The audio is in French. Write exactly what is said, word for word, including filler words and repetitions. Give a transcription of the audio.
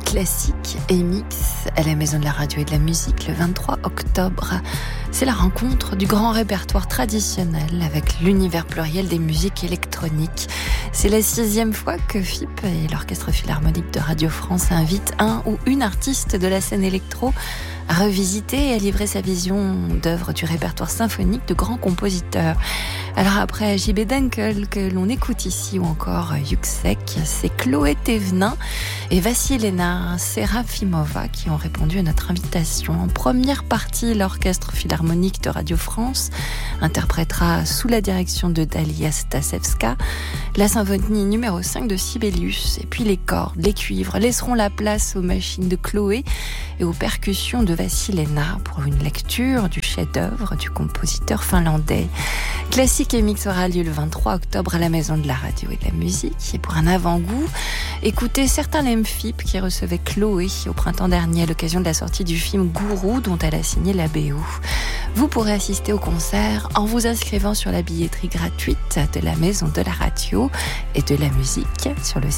Classique et Mix à la Maison de la Radio et de la Musique le vingt-trois octobre. C'est la rencontre du grand répertoire traditionnel avec l'univers pluriel des musiques électroniques. C'est la sixième fois que F I P et l'Orchestre Philharmonique de Radio France invitent un ou une artiste de la scène électro à revisiter et à livrer sa vision d'œuvres du répertoire symphonique de grands compositeurs. Alors après J B Dunkel que l'on écoute ici ou encore Yuxek, c'est Chloé Thévenin et Vassilena Serafimova qui ont répondu à notre invitation. En première partie, l'Orchestre Philharmonique de Radio France interprétera sous la direction de Dalia Stasevska la symphonie numéro cinq de Sibelius. Et puis les cordes, les cuivres laisseront la place aux machines de Chloé et aux percussions de Vassilena pour une lecture du chef-d'œuvre du compositeur finlandais. Classique et Mix aura lieu le vingt-trois octobre à la Maison de la Radio et de la Musique. Et pour un avant-goût, écoutez certains M F I P qui recevaient Chloé au printemps dernier à l'occasion de la sortie du film Gourou dont elle a signé la B O. Vous pourrez assister au concert en vous inscrivant sur la billetterie gratuite de la Maison de la Radio et de la Musique sur le site